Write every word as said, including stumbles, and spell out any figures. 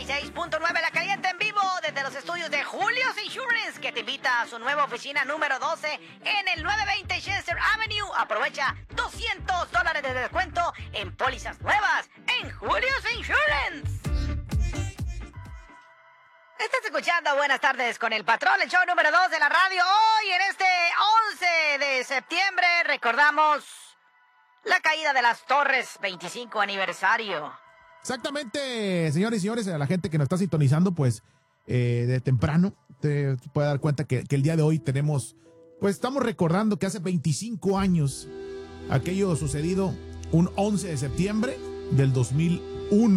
y seis punto nueve La Caliente en vivo desde los estudios de Julio's Insurance, que te invita a su nueva oficina número doce en el nueve veinte Chester Avenue. Aprovecha doscientos dólares de descuento en pólizas nuevas en Julio's Insurance. Estás escuchando Buenas Tardes con el Patrón, el show número dos de la radio. Hoy, en este once de septiembre, recordamos la caída de las Torres, veinticinco aniversario. Exactamente, señores y señores, a la gente que nos está sintonizando, pues, eh, de temprano, te puede dar cuenta que, que el día de hoy tenemos, pues, estamos recordando que hace veinticinco años, aquello sucedido un once de septiembre del dos mil uno.